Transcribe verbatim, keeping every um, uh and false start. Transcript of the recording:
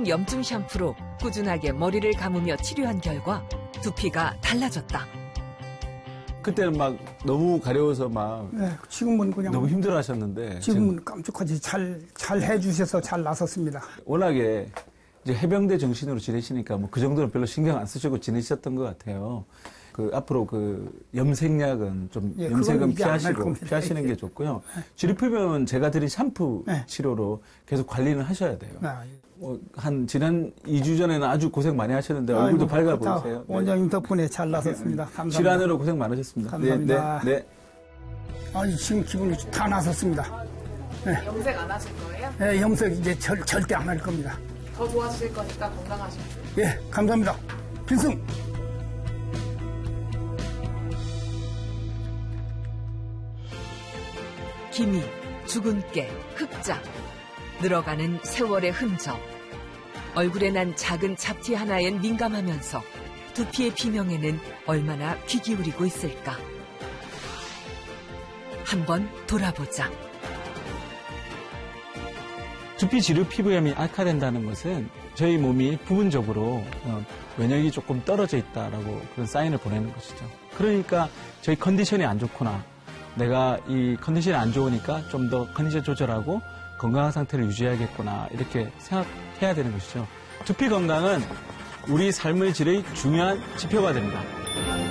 친환경 염증 샴푸로 꾸준하게 머리를 감으며 치료한 결과 두피가 달라졌다. 그때는 막 너무 가려워서 막 네, 지금은 그냥 너무 힘들어하셨는데 지금은 지금 깜찍하지 잘, 잘 해주셔서 잘 나섰습니다. 워낙에 이제 해병대 정신으로 지내시니까 뭐 그 정도는 별로 신경 안 쓰시고 지내셨던 것 같아요. 그 앞으로 그 염색약은 좀 예, 염색은 피하시고 피하시는 예. 게 좋고요. 주리피부염은 제가 드린 샴푸 네. 치료로 계속 관리는 하셔야 돼요. 아, 뭐 한 지난 이 주 전에는 아주 고생 많이 하셨는데 얼굴도 밝아 보이세요. 원장님 덕분에 잘 나섰습니다. 감사합니다. 질환으로 고생 많으셨습니다. 감사합니다. 네, 네, 네. 아니, 지금 기분이 다 나섰습니다. 네. 염색 안 하실 거예요? 네, 염색 이제 절, 절대 안 할 겁니다. 더 좋아지실 거니까 건강하십시오. 예, 감사합니다. 필승! 기미, 죽은 깨, 흑자, 늘어가는 세월의 흔적. 얼굴에 난 작은 잡티 하나에 민감하면서 두피의 비명에는 얼마나 귀 기울이고 있을까. 한번 돌아보자. 두피 지루 피부염이 악화된다는 것은 저희 몸이 부분적으로 면역이 조금 떨어져 있다라고 그런 사인을 보내는 것이죠. 그러니까 저희 컨디션이 안 좋구나. 내가 이 컨디션이 안 좋으니까 좀 더 컨디션 조절하고 건강한 상태를 유지해야겠구나. 이렇게 생각해야 되는 것이죠. 두피 건강은 우리 삶의 질의 중요한 지표가 됩니다.